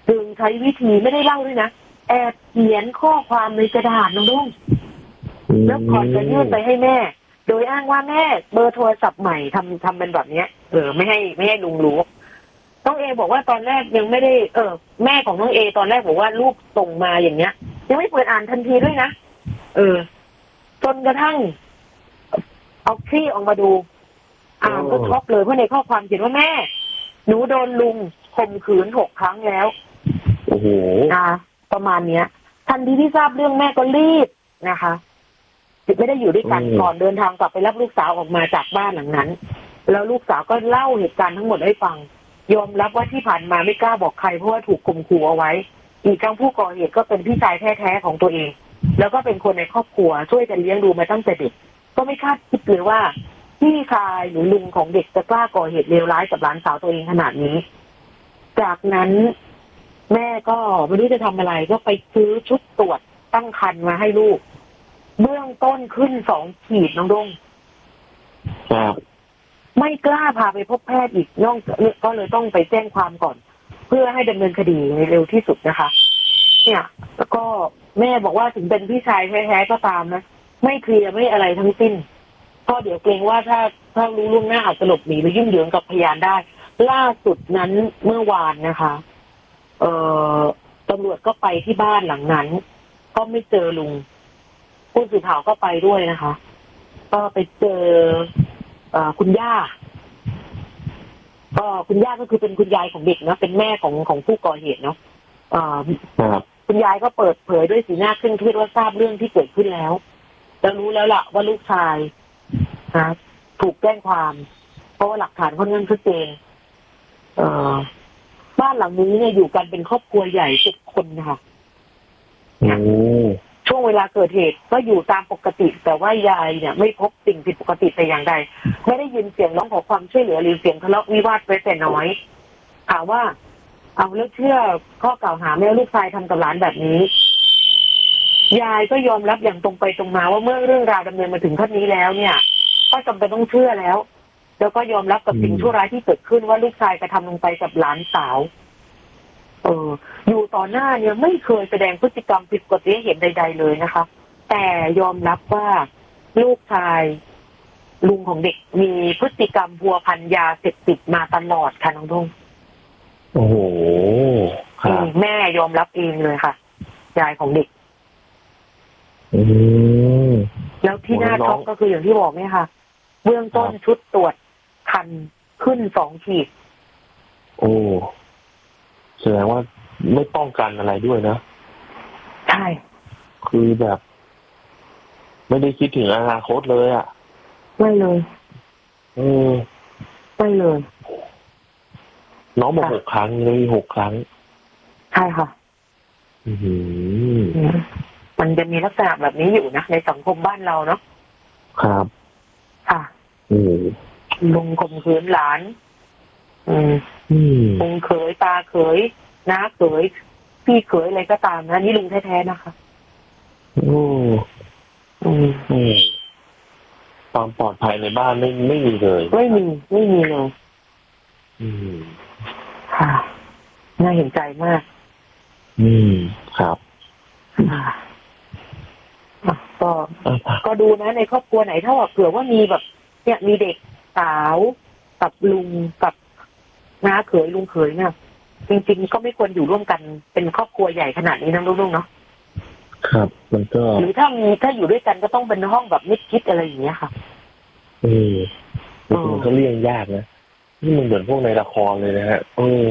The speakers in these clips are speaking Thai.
จึงใช้วิธีไม่ได้เล่าด้วยนะแอบเขียนข้อความในกระดาษน้องลุงแล้วก่อนจะยื่นไปให้แม่โดยอ้างว่าแม่เบอร์โทรศัพท์ใหม่ทำเป็นแบบเนี้ยไม่ให้ลุงรู้น้องเอบอกว่าตอนแรกยังไม่ได้แม่ของน้องเอตอนแรกบอกว่าลูกส่งมาอย่างเงี้ยยังไม่เปิดอ่านทันทีด้วยนะจนกระทั่งเอาคลี่ออกมาดูอ่านก็ช็อกเลยเพราะในข้อความเขียนว่าแม่หนูโดนลุงข่มขืน6 ครั้งแล้วโอ้โหประมาณเนี้ยทันทีที่ทราบเรื่องแม่ก็รีบนะคะไม่ได้อยู่ด้วยกันก่อนเดินทางกลับไปรับลูกสาวออกมาจากบ้านหลังนั้นแล้วลูกสาวก็เล่าเหตุการณ์ทั้งหมดให้ฟังยอมรับว่าที่ผ่านมาไม่กล้าบอกใครเพราะว่าถูกข่มขู่เอาไว้อีกครั้งผู้ก่อเหตุก็เป็นพี่ชายแท้ๆของตัวเองแล้วก็เป็นคนในครอบครัวช่วยกันเลี้ยงดูมาตั้งแต่เด็กก็ไม่คาดคิดเลยว่าพี่ชายหรือลุงของเด็กจะกล้าก่อเหตุเลวร้ายกับหลานสาวตัวเองขนาดนี้จากนั้นแม่ก็ไม่รู้จะทำอะไรก็ไปซื้อชุดตรวจตั้งครรภ์มาให้ลูกเบื้องต้นขึ้น2 ขีดน้องดงครับไม่กล้าพาไปพบแพทย์อีกน้องก็เลยต้องไปแจ้งความก่อนเพื่อให้ดำเนินคดีในเร็วที่สุดนะคะเนี่ยแล้วก็แม่บอกว่าถึงเป็นพี่ชายแท้ๆก็ตามนะไม่เคลียร์ไม่อะไรทั้งสิ้นก็เดี๋ยวเกรงว่าถ้ารู้ล่วงหน้าอาจจะหลบหนีหรือยุ่งเหยิงกับพยานได้ล่าสุดนั้นเมื่อวานนะคะตำรวจก็ไปที่บ้านหลังนั้นก็ไม่เจอลุงผู้สื่อข่าวก็ไปด้วยนะคะก็ไปเจอคุณย่าก็คุณย่าก็คือเป็นคุณยายของเด็กนะเป็นแม่ของผู้ก่อเหตุเนาะคุณยายก็เปิดเผยด้วยสีหน้าเคร่งเครียดว่าทราบเรื่องที่เกิดขึ้นแล้วรู้แล้วล่ะว่าลูกชายนะถูกแจ้งความเพราะว่าหลักฐานค่อนข้างชัดเจนบ้านหลังนี้เนี่ยอยู่กันเป็นครอบครัวใหญ่7 คนนะคะช่วงเวลาเกิดเหตุก็อยู่ตามปกติแต่ว่ายายเนี่ยไม่พบสิ่งผิดปกติแต่อย่างใดไม่ได้ยินเสียงร้องขอความช่วยเหลือหรือเสียงทะเลาะวิวาทแม้แต่น้อยถามว่าเอาแล้วเชื่อข้อกล่าวหาแม่ลูกชายทำกับหลานแบบนี้ยายก็ยอมรับอย่างตรงไปตรงมาว่าเมื่อเรื่องราวดำเนินมาถึงขั้นนี้แล้วเนี่ยก็จำเป็นต้องเชื่อแล้วก็ยอมรับกับสิ่งชั่วร้ายที่เกิดขึ้นว่าลูกชายกระทำลงไปกับหลานสาวอยู่ต่อหน้าเนี่ยไม่เคยแสดงพฤติกรรมผิดปกติให้เห็นใดๆเลยนะคะแต่ยอมรับว่าลูกชายลุงของเด็กมีพฤติกรรมพัวพันยาเสพติดมาตลอดค่ะน้องดงโอ้โหแม่ยอมรับเองเลยค่ะยายของเด็กแล้วที่น่าช็อกก็คืออย่างที่บอกเนี่ยค่ะเบื้องต้นชุดตรวจคันขึ้น2 ขีดโอ้แสดงว่าไม่ป้องกันอะไรด้วยนะใช่คือแบบไม่ได้คิดถึงอนาคตเลยอ่ะไม่เลยไม่เลยน้องบอก6 ครั้งเลย6 ครั้งใช่ค่ะมันจะมีลักษณะแบบนี้อยู่นะในสังคมบ้านเราเนาะครับค่ะลุงข่มขืนหลานลุงเขยตาเขยน้าเขยพี่เขยอะไรก็ตามนะนี่ลุงแท้ๆนะคะความปลอดภัยในบ้านไม่มีเลยไม่มีเลยค่ะน่าเห็นใจมากครับก็ดูนะในครอบครัวไหนถ้าว่าเผื่อว่ามีแบบเนี่ยมีเด็กสาวกับลุงกับน้าเขยลุงเขยเนี่ยจริงๆก็ไม่ควรอยู่ร่วมกันเป็นครอบครัวใหญ่ขนาดนี้นะลูกๆเนาะครับมันก็หรือถ้าอยู่ด้วยกันก็ต้องเป็นห้องแบบมิดชิดอะไรอย่างเงี้ยค่ะมันก็เลี่ยงยากนะนี่มันเหมือนพวกในละครเลยนะฮะ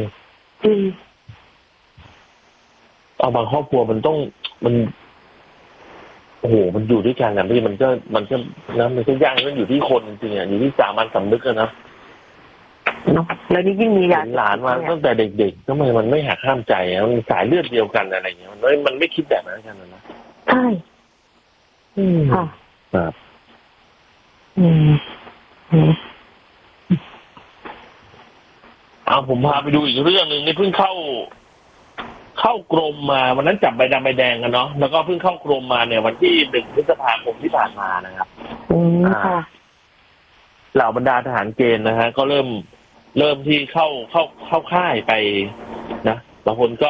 เอาบางครอบครัวมันต้องมันโอ้โหมันอยู่ด้วยกันนะพี่มันก็นะมันก็ยากมันอยู่ที่คนจริงๆอ่ะอยู่ที่สามัญสำนึกนะเนาะแล้วนี่ยิ่งมีหลานมาตั้งแต่เด็กๆทำไมมันไม่หักห้ามใจอ่ะมันสายเลือดเดียวกันอะไรอย่างเงี้ยมันไม่คิดแบบนั้นกันนะใช่ค่ะครับเอาผมพาไปดูอีกเรื่องนึงนี่เพิ่งเข้ากรมมาวันนั้นจับใบดำใบแดงกันเนาะแล้วก็เพิ่งเข้ากรมมาเนี่ยวันที่1 พฤษภาคมที่ผ่านมานะครับเหล่าบรรดาทหารเกณฑ์นะฮะก็เริ่มที่เข้าค่ายไปนะบางคนก็